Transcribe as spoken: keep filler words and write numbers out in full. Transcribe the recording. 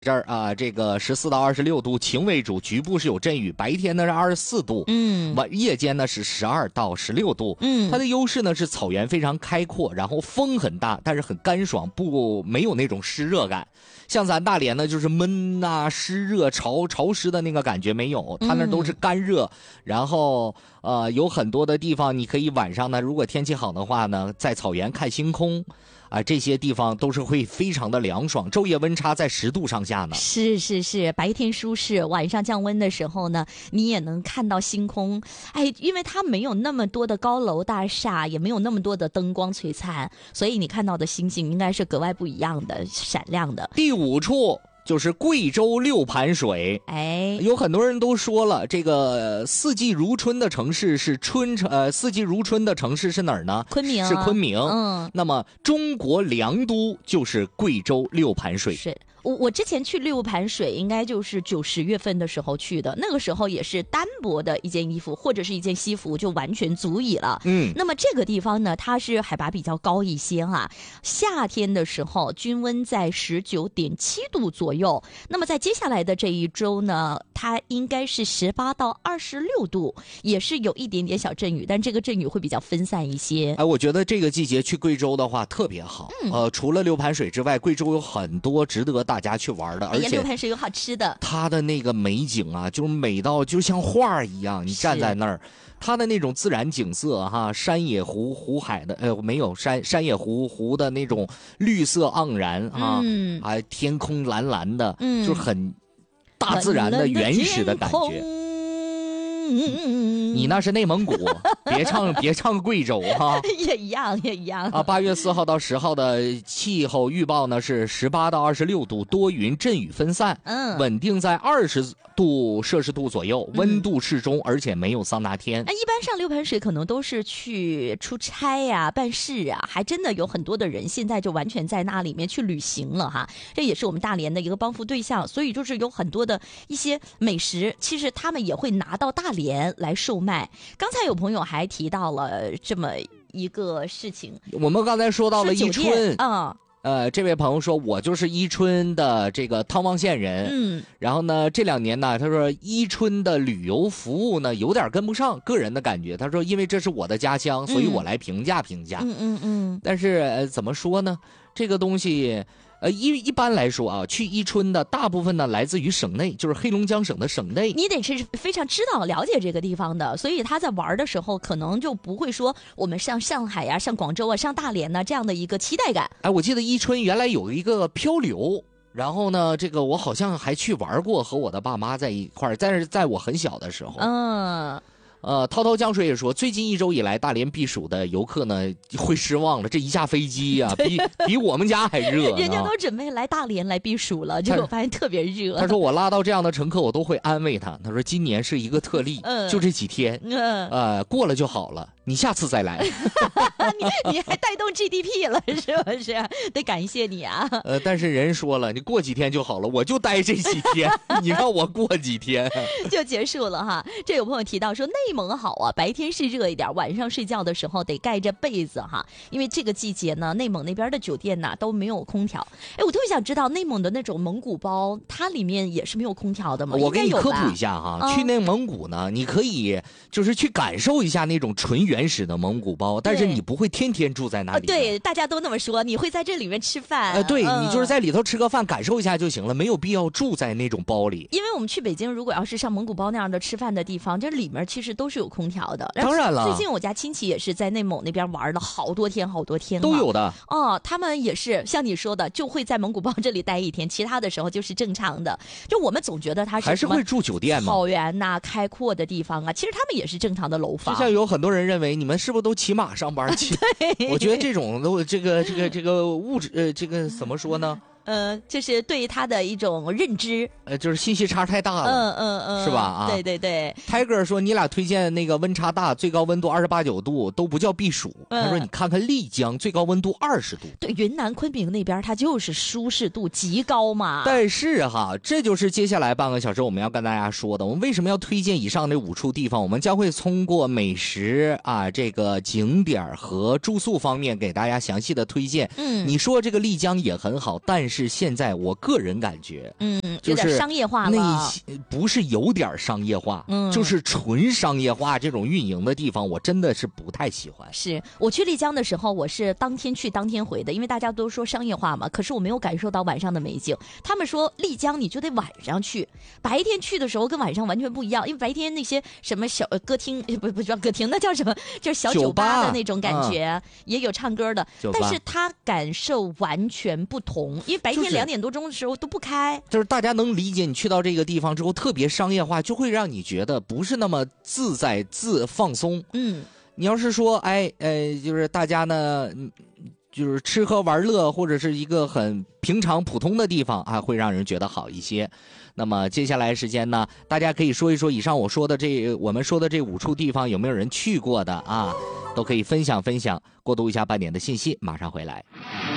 这儿啊，这个十四到二十六度，晴为主，局部是有阵雨。白天呢是二十四度， 嗯， 晚夜间呢是十二到十六度。 嗯， 它的优势呢是草原非常开阔，然后风很大，但是很干爽，不没有那种湿热感。像咱大连呢，就是闷呐、啊、湿热、潮潮湿的那个感觉没有，它那都是干热。嗯、然后呃，有很多的地方你可以晚上呢，如果天气好的话呢，在草原看星空。啊，这些地方都是会非常的凉爽，昼夜温差在十度上下呢。 是是是，白天舒适，晚上降温的时候呢，你也能看到星空。哎，因为它没有那么多的高楼大厦，也没有那么多的灯光璀璨，所以你看到的星星应该是格外不一样的，闪亮的。 第五处就是贵州六盘水， 哎， 有很多人都说了，这个四季如春的城市是春城，呃，四季如春的城市是哪儿呢？ 昆明， 是昆明。 嗯， 那么中国良都就是贵州六盘水。 是。我我之前去六盘水，应该就是九十月份的时候去的，那个时候也是单薄的一件衣服或者是一件西服就完全足以了。 嗯， 那么这个地方呢，它是海拔比较高一些哈，夏天的时候均温在十九点七度左右。那么在接下来的这一周呢，它应该是十八到二十六度，也是有一点点小阵雨，但这个阵雨会比较分散一些。 哎，我觉得这个季节去贵州的话特别好。嗯、呃，除了六盘水之外，贵州有很多值得大家去玩的，而且六盘水有好吃的， 它的那个美景啊，就是美到就像画一样，你站在那儿，它的那种自然景色哈，山野湖湖海的，呃，没有山山野湖湖的那种绿色盎然啊，嗯、啊，天空蓝蓝的，嗯，就是很大自然的原始的感觉。你那是内蒙古，别唱别唱贵州哈、啊， 也一样也一样啊。八月四号到十号的气候预报呢是十八到二十六度，多云阵雨分散，嗯，稳定在二十度摄氏度左右，温度适中，嗯、而且没有桑拿天。 那一般上六盘水可能都是去出差呀、啊、办事啊，还真的有很多的人现在就完全在那里面去旅行了哈。这也是我们大连的一个帮扶对象，所以就是有很多的一些美食，其实他们也会拿到大连来售卖。刚才有朋友还提到了这么一个事情， 我们刚才说到了伊春啊。 呃，这位朋友说，我就是伊春的这个汤汪县人，嗯，然后呢，这两年呢，他说伊春的旅游服务呢有点跟不上，个人的感觉，他说因为这是我的家乡，所以我来评价评价， 嗯嗯嗯， 但是、呃、怎么说呢，这个东西。呃，一一般来说啊，去伊春的大部分呢来自于省内，就是黑龙江省的省内。 你得是非常知道了解这个地方的，所以他在玩的时候可能就不会说我们上上海呀、啊、上广州啊、上大连呢、啊、这样的一个期待感。 哎，我记得伊春原来有一个漂流，然后呢，这个我好像还去玩过，和我的爸妈在一块儿，但是在我很小的时候。 嗯。 呃，滔滔江水也说，最近一周以来，大连避暑的游客呢会失望了。这一架飞机呀、啊，比比我们家还热。 人家都准备来大连来避暑了，结果发现特别热。 他说我拉到这样的乘客，我都会安慰他。他说今年是一个特例，嗯、就这几天，嗯、呃，过了就好了。你下次再来。 你你还带动 G D P 了，是不是？得感谢你啊。 呃，但是人说了，你过几天就好了，我就待这几天，你让我过几天就结束了哈。这有朋友提到说，内蒙好啊，白天是热一点，晚上睡觉的时候得盖着被子哈，因为这个季节呢，内蒙那边的酒店呐都没有空调。哎，我特别想知道内蒙的那种蒙古包，它里面也是没有空调的吗？ 我给你科普一下哈，嗯、去内蒙古呢，你可以就是去感受一下那种纯原始的蒙古包，但是你不会天天住在那里、呃。 对，大家都那么说，你会在这里面吃饭。 呃，对、 嗯、 你就是在里头吃个饭，感受一下就行了，没有必要住在那种包里。 因为我们去北京，如果要是上蒙古包那样的吃饭的地方，这里面其实都是有空调的。 当然了， 最近我家亲戚也是在内蒙那边玩了好多天，好多天都有的。 哦，他们也是像你说的，就会在蒙古包这里待一天，其他的时候就是正常的。就我们总觉得它是还是会住酒店嘛， 草原呐、啊、开阔的地方啊，其实他们也是正常的楼房。 就像有很多人认为，你们是不是都骑马上班去？ 对， 我觉得这种都这个这个这个物质呃，这个怎么说呢？ 呃，就是对他的一种认知， 呃，就是信息差太大了， 嗯嗯嗯， 是吧？啊， 对对对。 泰戈尔说，你俩推荐那个温差大，最高温度二十八九度都不叫避暑。嗯、他说，你看看丽江，最高温度二十度。 对，云南昆明那边它就是舒适度极高嘛。 但是哈，这就是接下来半个小时我们要跟大家说的，我们为什么要推荐以上这五处地方？我们将会通过美食啊、这个景点和住宿方面给大家详细的推荐。嗯，你说这个丽江也很好，但是。 是现在我个人感觉， 嗯，有就是点商业化了。 那些不是有点商业化， 嗯， 就是纯商业化这种运营的地方，我真的是不太喜欢。 是我去丽江的时候，我是当天去当天回的，因为大家都说商业化嘛，可是我没有感受到晚上的美景。他们说丽江你就得晚上去，白天去的时候跟晚上完全不一样，因为白天那些什么小歌厅，不不叫歌厅，那叫什么？就是小酒吧的那种感觉，嗯、也有唱歌的，但是他感受完全不同，因为白天两点多钟的时候都不开。 就是大家能理解，你去到这个地方之后特别商业化，就会让你觉得不是那么自在自放松。 嗯， 你要是说，哎，呃，就是大家呢，就是吃喝玩乐，或者是一个很平常普通的地方啊，会让人觉得好一些。那么接下来时间呢，大家可以说一说以上我说的这我们说的这五处地方有没有人去过的啊，都可以分享分享，过渡一下半点的信息，马上回来。